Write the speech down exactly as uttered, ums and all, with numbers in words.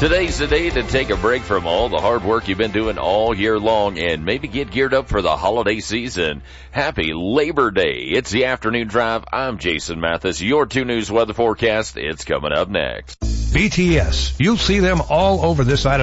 Today's the day to take a break from all the hard work you've been doing all year long and maybe get geared up for the holiday season. Happy Labor Day. It's the Afternoon Drive. I'm Jason Mathis. Your two News weather forecast. It's coming up next. B T S. You'll see them all over this side of